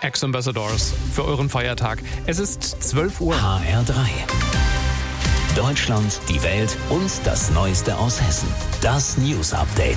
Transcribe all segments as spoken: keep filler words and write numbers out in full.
Ex-Ambassadors für euren Feiertag. Es ist zwölf Uhr. H R drei. Deutschland, die Welt und das Neueste aus Hessen. Das News Update.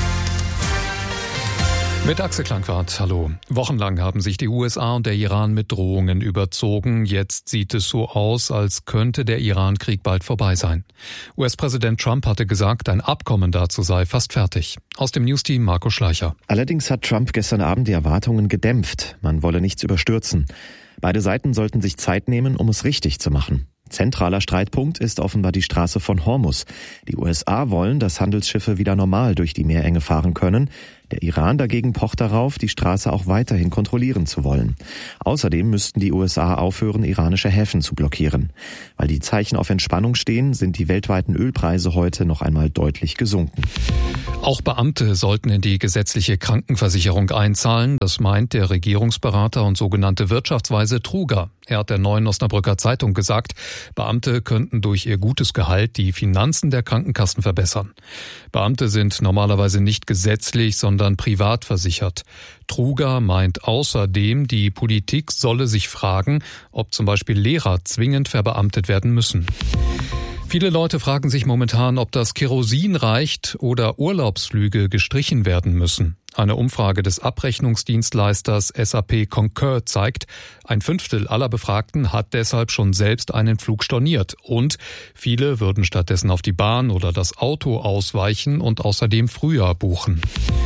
Mit Axel Klangwart, hallo. Wochenlang haben sich die U S A und der Iran mit Drohungen überzogen. Jetzt sieht es so aus, als könnte der Iran-Krieg bald vorbei sein. U S-Präsident Trump hatte gesagt, ein Abkommen dazu sei fast fertig. Aus dem Newsteam Marco Schleicher. Allerdings hat Trump gestern Abend die Erwartungen gedämpft. Man wolle nichts überstürzen. Beide Seiten sollten sich Zeit nehmen, um es richtig zu machen. Zentraler Streitpunkt ist offenbar die Straße von Hormuz. Die U S A wollen, dass Handelsschiffe wieder normal durch die Meerenge fahren können. Der Iran dagegen pocht darauf, die Straße auch weiterhin kontrollieren zu wollen. Außerdem müssten die U S A aufhören, iranische Häfen zu blockieren. Weil die Zeichen auf Entspannung stehen, sind die weltweiten Ölpreise heute noch einmal deutlich gesunken. Auch Beamte sollten in die gesetzliche Krankenversicherung einzahlen. Das meint der Regierungsberater und sogenannte Wirtschaftsweise Truger. Er hat der Neuen Osnabrücker Zeitung gesagt, Beamte könnten durch ihr gutes Gehalt die Finanzen der Krankenkassen verbessern. Beamte sind normalerweise nicht gesetzlich, sondern privat versichert. Truger meint außerdem, die Politik solle sich fragen, ob zum Beispiel Lehrer zwingend verbeamtet werden müssen. Viele Leute fragen sich momentan, ob das Kerosin reicht oder Urlaubsflüge gestrichen werden müssen. Eine Umfrage des Abrechnungsdienstleisters S A P Concur zeigt, ein Fünftel aller Befragten hat deshalb schon selbst einen Flug storniert und viele würden stattdessen auf die Bahn oder das Auto ausweichen und außerdem früher buchen.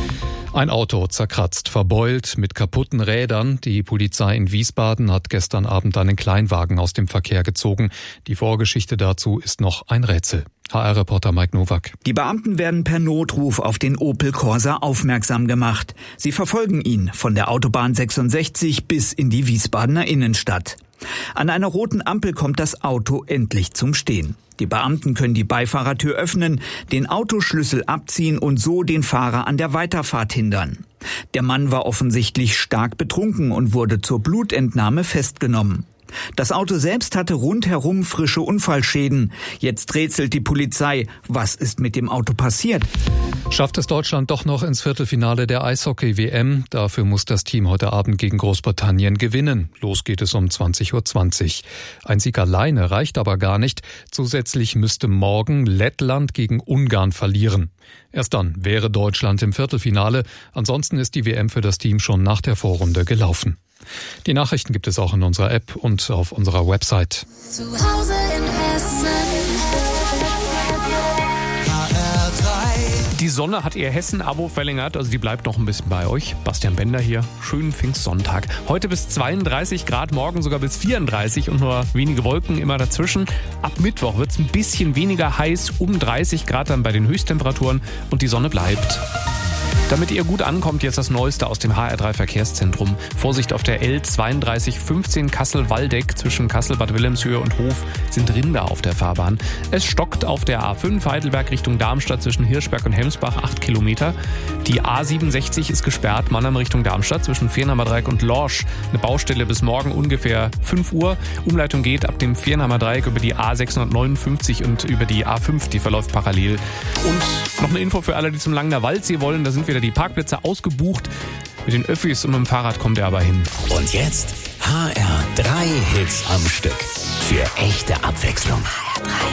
Ein Auto zerkratzt, verbeult, mit kaputten Rädern. Die Polizei in Wiesbaden hat gestern Abend einen Kleinwagen aus dem Verkehr gezogen. Die Vorgeschichte dazu ist noch ein Rätsel. H R-Reporter Mike Nowak. Die Beamten werden per Notruf auf den Opel Corsa aufmerksam gemacht. Sie verfolgen ihn von der Autobahn sechsundsechzig bis in die Wiesbadener Innenstadt. An einer roten Ampel kommt das Auto endlich zum Stehen. Die Beamten können die Beifahrertür öffnen, den Autoschlüssel abziehen und so den Fahrer an der Weiterfahrt hindern. Der Mann war offensichtlich stark betrunken und wurde zur Blutentnahme festgenommen. Das Auto selbst hatte rundherum frische Unfallschäden. Jetzt rätselt die Polizei. Was ist mit dem Auto passiert? Schafft es Deutschland doch noch ins Viertelfinale der Eishockey-W M? Dafür muss das Team heute Abend gegen Großbritannien gewinnen. Los geht es um zwanzig Uhr zwanzig. Ein Sieg alleine reicht aber gar nicht. Zusätzlich müsste morgen Lettland gegen Ungarn verlieren. Erst dann wäre Deutschland im Viertelfinale. Ansonsten ist die W M für das Team schon nach der Vorrunde gelaufen. Die Nachrichten gibt es auch in unserer App und auf unserer Website. Zu Hause in Hessen. H R drei. Die Sonne hat ihr Hessen-Abo verlängert, also die bleibt noch ein bisschen bei euch. Bastian Bender hier, schönen Pfingstsonntag. Heute bis zweiunddreißig Grad, morgen sogar bis vierunddreißig und nur wenige Wolken immer dazwischen. Ab Mittwoch wird es ein bisschen weniger heiß, um dreißig Grad dann bei den Höchsttemperaturen und die Sonne bleibt. Damit ihr gut ankommt, jetzt das Neueste aus dem H R drei Verkehrszentrum. Vorsicht auf der L zweiunddreißig fünfzehn Kassel-Waldeck. Zwischen Kassel, Bad Wilhelmshöhe und Hof sind Rinder auf der Fahrbahn. Es stockt auf der A fünf Heidelberg Richtung Darmstadt zwischen Hirschberg und Hemsbach acht Kilometer. Die A siebenundsechzig ist gesperrt, Mannheim Richtung Darmstadt zwischen Fernheimer Dreieck und Lorsch. Eine Baustelle bis morgen ungefähr fünf Uhr. Umleitung geht ab dem Fernheimer Dreieck über die A sechshundertneunundfünfzig und über die A fünf, die verläuft parallel. Und noch eine Info für alle, die zum Langener Waldsee wollen, da sind wieder die Parkplätze ausgebucht. Mit den Öffis und mit dem Fahrrad kommt er aber hin. Und jetzt H R drei Hits am Stück. Für echte Abwechslung. H R drei.